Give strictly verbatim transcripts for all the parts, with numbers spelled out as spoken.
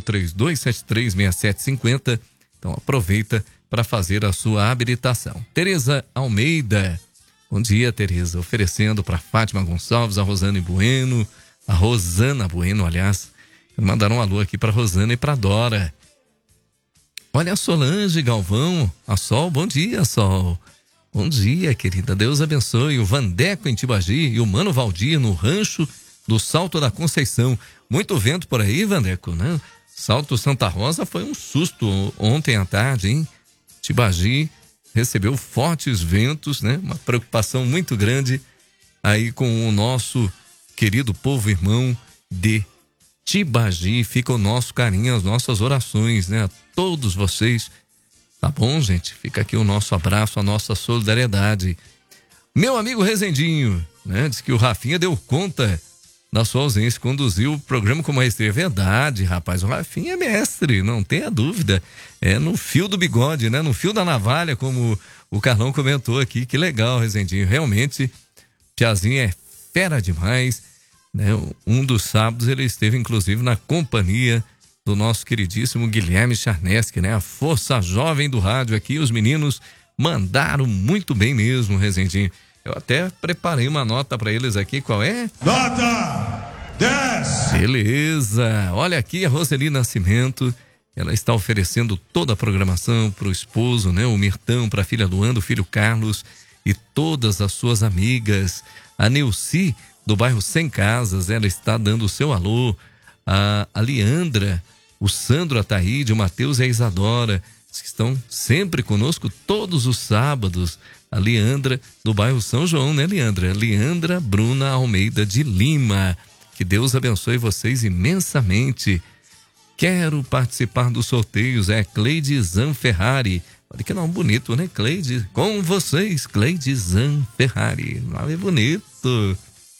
três dois sete três, seis sete cinco zero. Então aproveita para fazer a sua habilitação. Tereza Almeida. Bom dia, Tereza. Oferecendo para Fátima Gonçalves, a Rosane Bueno, a Rosana Bueno, aliás. Mandaram um alô aqui para Rosana e para Dora. Olha a Solange Galvão, a Sol. Bom dia, Sol. Bom dia, querida. Deus abençoe. O Vandeco em Tibagi e o Mano Valdir no rancho do Salto da Conceição. Muito vento por aí, Vandeco, né? Salto Santa Rosa foi um susto ontem à tarde, hein? Tibagi recebeu fortes ventos, né? Uma preocupação muito grande aí com o nosso querido povo irmão de Tibagi. Fica o nosso carinho, as nossas orações, né? A todos vocês. Tá bom, gente? Fica aqui o nosso abraço, a nossa solidariedade. Meu amigo Rezendinho, né? Diz que o Rafinha deu conta da sua ausência, conduziu o programa com maestria. É verdade, rapaz, o Rafinha é mestre, não tenha dúvida. É no fio do bigode, né? No fio da navalha, como o Carlão comentou aqui. Que legal, Rezendinho. Realmente, Piazinho é fera demais, né? Um dos sábados ele esteve, inclusive, na companhia do nosso queridíssimo Guilherme Charneski, né? A força jovem do rádio aqui. Os meninos mandaram muito bem mesmo, Rezendinho. Eu até preparei uma nota para eles aqui. Qual é? Nota dez. Beleza. Olha aqui a Roseli Nascimento. Ela está oferecendo toda a programação para o esposo, né? O Mirtão, para a filha Luanda, o filho Carlos e todas as suas amigas. A Neuci, do bairro Sem Casas, ela está dando o seu alô. A, a Leandra, o Sandro, a Taíde, o Matheus e a Isadora, que estão sempre conosco todos os sábados. A Leandra, do bairro São João, né, Leandra? Leandra Bruna Almeida de Lima. Que Deus abençoe vocês imensamente. Quero participar dos sorteios. É Cleide Zan Ferrari. Olha que nome bonito, né, Cleide? Com vocês, Cleide Zan Ferrari. Nome bonito.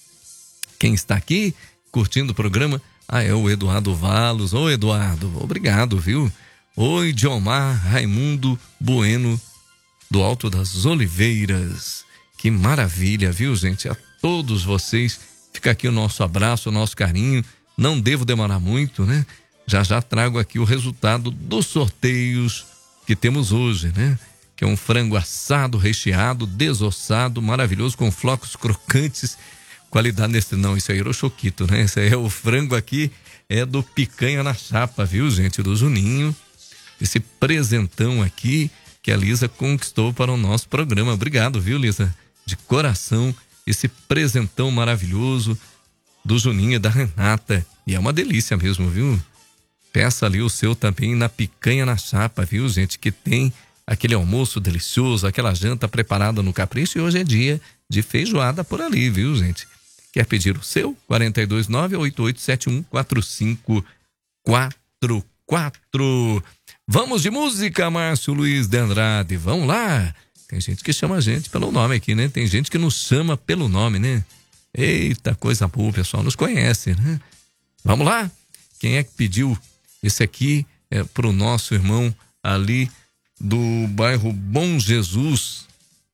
Quem está aqui curtindo o programa? Ah, é o Eduardo Valos. Ô, Eduardo, obrigado, viu? Oi, Diomar Raimundo Bueno, do Alto das Oliveiras. Que maravilha, viu, gente? A todos vocês, fica aqui o nosso abraço, o nosso carinho. Não devo demorar muito, né? Já já trago aqui o resultado dos sorteios que temos hoje, né? Que é um frango assado, recheado, desossado, maravilhoso, com flocos crocantes. Qualidade nesse, não, isso aí era o choquito, né? Esse aí é o frango aqui, é do Picanha na Chapa, viu, gente? Do Juninho. Esse presentão aqui que a Lisa conquistou para o nosso programa. Obrigado, viu, Lisa? De coração, esse presentão maravilhoso do Juninho e da Renata. E é uma delícia mesmo, viu? Peça ali o seu também na Picanha na Chapa, viu, gente? Que tem aquele almoço delicioso, aquela janta preparada no capricho. E hoje é dia de feijoada por ali, viu, gente? Quer pedir o seu? quatro dois nove, oito oito sete um, quatro cinco quatro quatro. Vamos de música, Márcio Luiz de Andrade. Vamos lá. Tem gente que chama a gente pelo nome aqui, né? Tem gente que nos chama pelo nome, né? Eita, coisa boa, o pessoal nos conhece, né? Vamos lá. Quem é que pediu esse aqui? É pro nosso irmão ali do bairro Bom Jesus.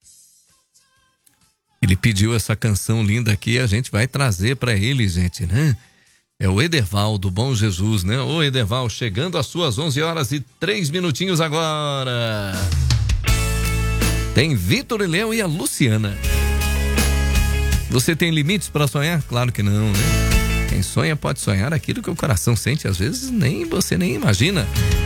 Ele pediu essa canção linda aqui, a gente vai trazer para ele, gente, né? É o Ederval do Bom Jesus, né? Ô, Ederval, chegando às suas onze horas e três minutinhos agora. Tem Vitor e Léo e a Luciana. Você tem limites para sonhar? Claro que não, né? Quem sonha pode sonhar aquilo que o coração sente, às vezes nem você nem imagina.